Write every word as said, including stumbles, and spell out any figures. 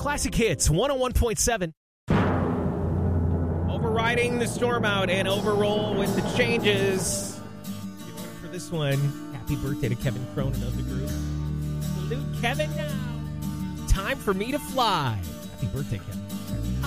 Classic Hits, one oh one point seven. Overriding the storm out and overroll with the changes. Give it up for this one. Happy birthday to Kevin Cronin of the group. Salute Kevin now. Time for me to fly. Happy birthday, Kevin.